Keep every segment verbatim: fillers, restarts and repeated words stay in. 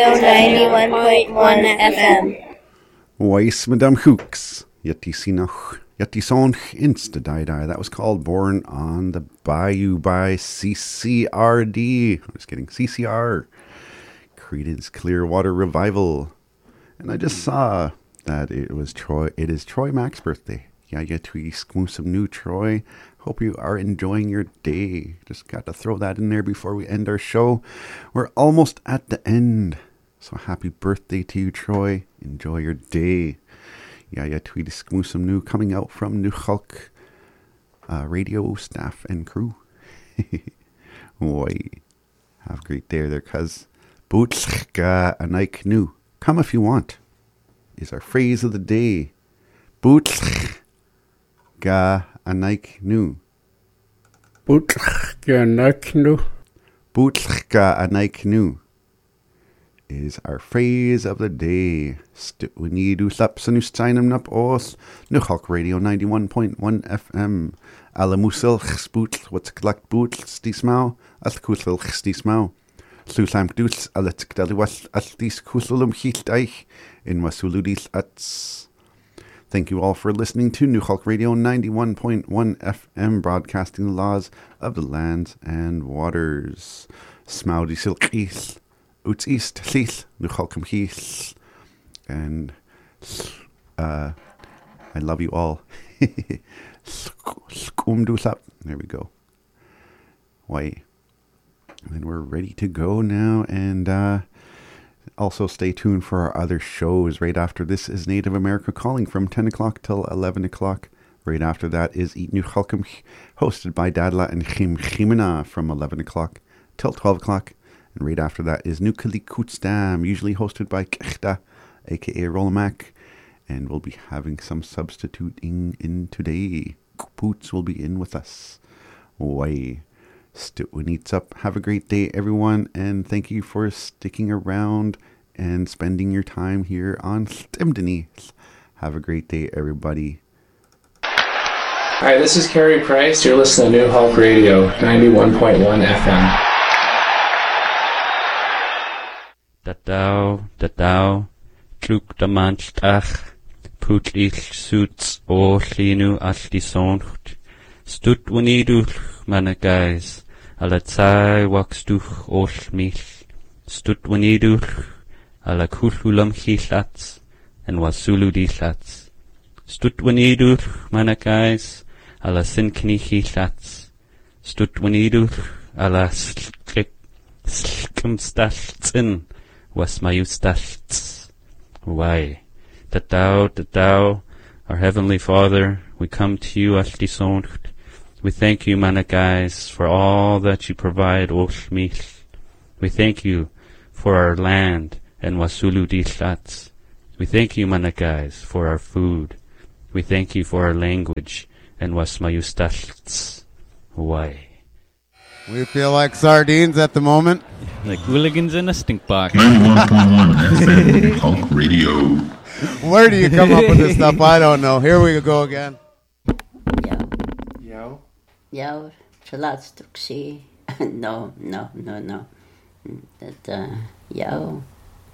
ninety-one point one F M. Weiss Madame Hooks. Yeti Sinoch. Yeti Sonch Insta Die Die. That was called Born on the Bayou by C C R D. I'm just kidding. C C R. Creedence Clearwater Revival. And I just saw that it was Troy. It is Troy Mack's birthday. Yeah, you tweet some new Troy. Hope you are enjoying your day. Just got to throw that in there before we end our show. We're almost at the end. So happy birthday to you, Troy. Enjoy your day. Yeah, yeah, tweet some new coming out from New Hulk uh, radio staff and crew. Boy, have a great day there, cuz. Bootska anaik nu. Come if you want, is our phrase of the day. Bootska anaik nu. Bootska anaik nu. Bootska anaik nu is our phrase of the day. We need to slap some new steinem up os. New Hulk Radio ninety-one point one F M. Alla musil spoot what's collect boots stismau. Al kusel stismau. Susam dus alatik daliwas astis kusulum histaich in wasuludis ats. Thank you all for listening to New Hulk Radio ninety-one point one F M, broadcasting the laws of the lands and waters. Smaudi silkis. Uts East, Seath, New Hulkum Heath, and uh, I love you all. Skumdusap. There we go. Why? And we're ready to go now, and uh, also stay tuned for our other shows. Right after this is Native America Calling from ten o'clock till eleven o'clock. Right after that is Eat New Hulkum, hosted by Dadla and Chim Chimina from eleven o'clock till twelve o'clock. And right after that is Nukali Kutstam, usually hosted by Kechta, aka Rolamac. And we'll be having some substituting in today. Poots will be in with us. Why? Stitwinits up. Have a great day, everyone. And thank you for sticking around and spending your time here on Stimdenise. Have a great day, everybody. Hi, this is Carey Price. You're listening to New Hulk Radio, ninety-one point one F M. Datau, datau, truk da manstach, put ich suits o llinu all di soncht, stut waniduch, mana guys, ala tsai waxduch oll mich, stut waniduch, ala kulhulam chilats, and wasulu di lats, stut waniduch, mana guys, ala sinkni chilats, stut waniduch, ala sklik, slikumstaltsin, was my ustalts. Why? That thou, that thou, our Heavenly Father, we come to you, Altisoncht. We thank you, Managais, for all that you provide, Oshmich. We thank you for our land and Wasulu Dislats. We thank you, Managais, for our food. We thank you for our language and Wasmayustalts. Why? We feel like sardines at the moment. Like hooligans in a stink box. ninety-one point one F M Hulk Radio. Where do you come up with this stuff? I don't know. Here we go again. Yo. Yo. Yo. Salat tuksi. No, no, no, no. That, uh, yo.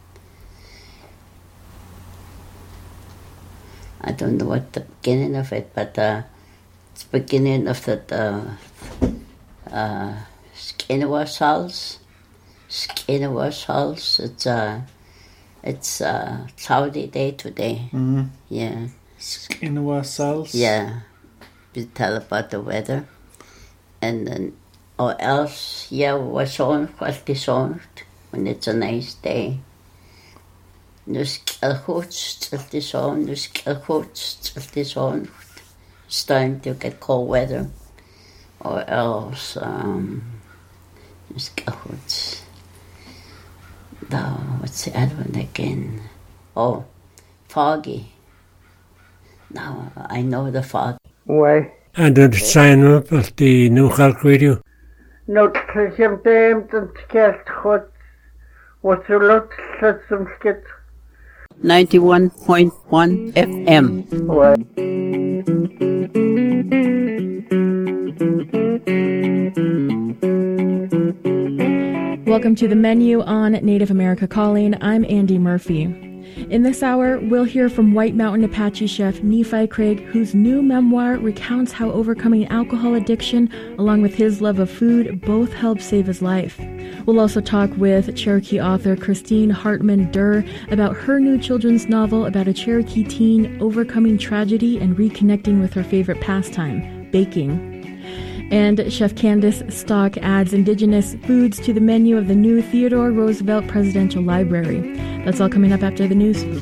I don't know what the beginning of it, but uh, it's the beginning of that, uh, uh, Skinnawa Sauce. Skinnawa Sauce. It's uh, it's uh, cloudy day today. Mm-hmm. Yeah. Skinnawa Sauce. Yeah. We tell about the weather, and then or else yeah, was on what is on when it's a nice day. Nus kelgoed, it is on. Nus kelgoed, it is on. It's time to get cold weather. Or else, um, just good. No, what's the other one again? Oh, foggy. Now I know the fog. Why? And then sign up at the New Hulk Radio. No, trishem dem den skert god. What's your lot? Set some skit. Ninety-one point one F M. Why? Welcome to the menu on Native America Calling. I'm Andy Murphy. In this hour, we'll hear from White Mountain Apache chef Nephi Craig, whose new memoir recounts how overcoming alcohol addiction, along with his love of food, both helped save his life. We'll also talk with Cherokee author Christine Hartman Durr about her new children's novel about a Cherokee teen overcoming tragedy and reconnecting with her favorite pastime, baking. And Chef Candace Stock adds indigenous foods to the menu of the new Theodore Roosevelt Presidential Library. That's all coming up after the news.